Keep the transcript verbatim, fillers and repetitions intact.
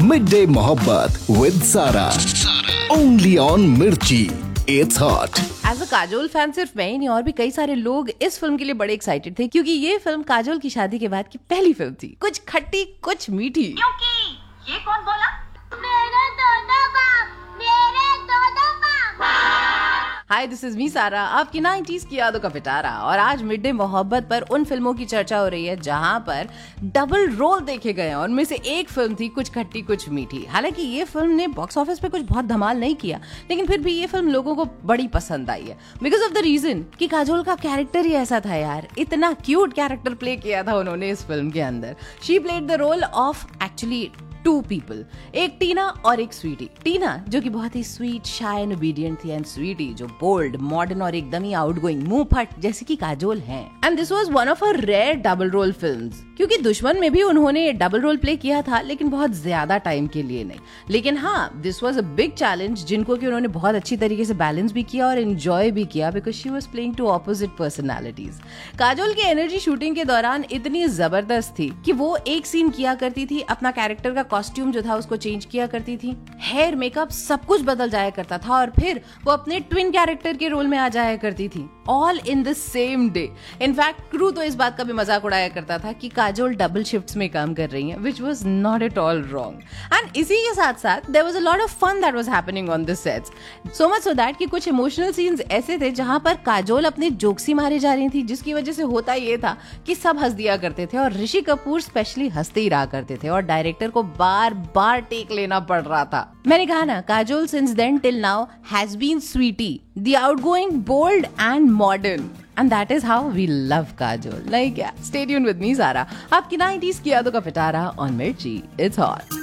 Mid day मोहब्बत with सारा, only on मिर्ची, it's hot. As a Kajol fan सिर्फ मैं ही नहीं और भी कई सारे लोग इस फिल्म के लिए बड़े एक्साइटेड थे क्योंकि ये फिल्म काजोल की शादी के बाद की पहली फिल्म थी। कुछ खट्टी कुछ मीठी। क्योंकि ये कौन बोला? मेरे दोनों बाप, मेरे दोनों बाप। हाय, दिस इज मी सारा, आपकी नाइंटीज़ की यादों का पिटारा। और आज मिड डे मोहब्बत पर उन फिल्मों की चर्चा हो रही है जहां पर डबल रोल देखे गए हैं। उनमें से एक फिल्म थी कुछ खट्टी कुछ मीठी। हालांकि ये फिल्म ने बॉक्स ऑफिस पे कुछ बहुत धमाल नहीं किया, लेकिन फिर भी ये फिल्म लोगों को बड़ी पसंद आई है बिकॉज ऑफ द रीजन कि काजोल का कैरेक्टर ही ऐसा था यार। इतना क्यूट कैरेक्टर प्ले किया था उन्होंने इस फिल्म के अंदर। She played the role of actually to people, एक टीना और एक स्वीटी। टीना जो कि बहुत ही स्वीट, शाय एंड ओबीडिएंट थी, एंड स्वीटी जो बोल्ड, मॉडर्न और एकदम ही आउटगोइंग, मुंह फट जैसे कि काजोल हैं। And this was one of a rare double role films, क्योंकि दुश्मन में भी उन्होंने डबल रोल प्ले किया था लेकिन बहुत ज्यादा टाइम के लिए नहीं। लेकिन हाँ, this was a big challenge जिनको कि उन्होंने बहुत अच्छी तरीके से बैलेंस भी किया और एंजॉय भी किया because she was playing to opposite personalities. Kajol की एनर्जी शूटिंग के दौरान इतनी जबरदस्त थी कि वो एक सीन किया करती थी, अपना कैरेक्टर का कॉस्ट्यूम जो था उसको चेंज किया करती थी, हेयर मेकअप सब कुछ बदल जाया करता था और फिर वो अपने ट्विन कैरेक्टर के रोल में आ जाया करती थी, all in the same day. In fact crew तो इस बात का भी मजाक उड़ाया करता था कि काजोल डबल शिफ्ट्स में काम कर रही हैं, which was not at all wrong. And इसी के साथ साथ there was a lot of fun that was happening on the sets, so much so that कि कुछ इमोशनल सीन्स ऐसे थे जहां पर काजोल अपने जोक्सी मारे जा रही थी, जिसकी वजह से होता ये था कि सब हंस दिया करते थे और ऋषि कपूर स्पेशली हंसते ही रहा करते थे और डायरेक्टर को बार बार टेक लेना पड़ रहा था। मैंने कहा ना, Kajol since then till now has been Sweety, the outgoing, bold and modern, and that is how we love Kajol. Like, yeah, stay tuned with me, Zara. आपकी नाइंटीज़ की यादों का पिटारा on Mirchi. It's hot.